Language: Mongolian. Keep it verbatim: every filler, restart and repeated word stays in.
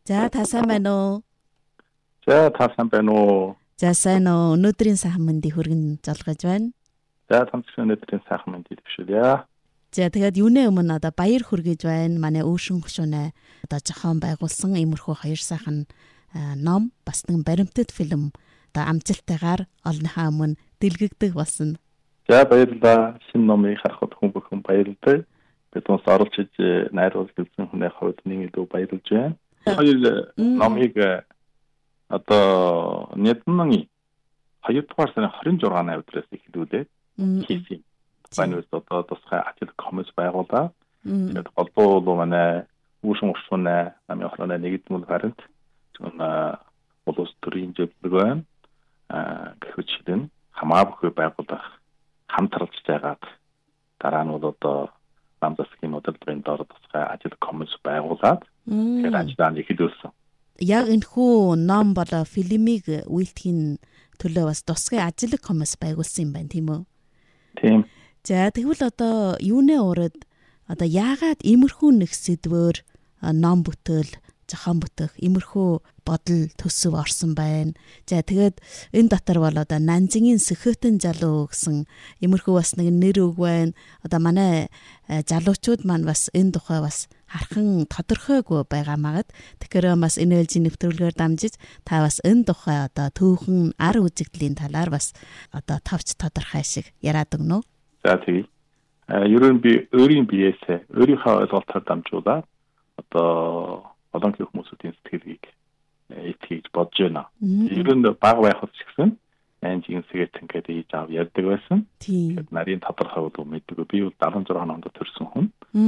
За та сайн байна уу? За та сайн байна уу? За сайн уу. Өнөөдрийн сайхан мэндийг хүргэн залгаж байна. За тамцгийн өнөөдрийн сайхан мэндийг дэвшүүлье. За тэгээд юунэ өмнө одоо баяр хүргэж байна. Манай өөшин хөшөөнэ одоо зохион байгуулсан иймэрхүү хоёр сайхан ном бас нэг баримтат фильм одоо амжилттайгаар олонхаа өмнө дэлгэгдэх болсон. За баярлалаа. Шинэ номыг харахад хүн бүхэн баярлалаа. Бид онс оруулж иж найруулж хэлсэн хүний хувьд нэг илүү баярлж байна. Хоёр номыг одоо Нидманы хоёрдугаар сарын хорин зургааны өдрөөс эхлүүлээд хийсэн. Баянус одоо тусгай ажил комисс байгуулаад тэгээд холбоо бол манай үүшин урсганы намын охины нэгдмэл гарант зөвхөн улс төрийн зөвлөг байна. Аа гэвчлэн хамаагүй байгуулах хамтралж байгаад дараа нь бол одоо нам засгийн удирдлагын дор тусгай ажил комисс байгуулад тэгээд ажиллагаанд эхлүүлсэн. Яг энэхүү ном болоо фильмийг үйлдэхийн төлөө бас тусгай ажил комисс байгуулсан юм байна тийм үү? Тийм. За тэгвэл одоо юунэ урад одоо яагаад иймэрхүү нэг сэдвээр ном бүтээл зохион бүтэх иймэрхүү бодол төсөв орсон байна. За тэгээд энэ дотор бол одоо Нанзигийн Сэхэтэн залуу гэсэн иймэрхүү бас нэг нэр үг байна. Одоо манай залуучууд маань бас энэ тухай бас хархан тодорхойгүй байгаамагад тэгэхээр бас энэ ээлжийн нэвтрүүлгээр дамжиж та бас энэ тухай одоо түүхэн ар үзэгдлийн талаар бас одоо товч тодорхой шиг яриад өгнө. За тэгье. Ерөн би өөрийн биеэсээ өөрийнхөө ойлголтоор дамжуулаад одоо олонхын хүмүүсийн сэтгэлийг итгэж бодж байна. Ерөн баг байхад ч гэсэн анжийн сэгэт ингээд хийж аав ярьдаг байсан. Тэгээд нарийн тодорхой бол мэддэг. Би бол дагалдаа зургаан онд төрсэн хүн.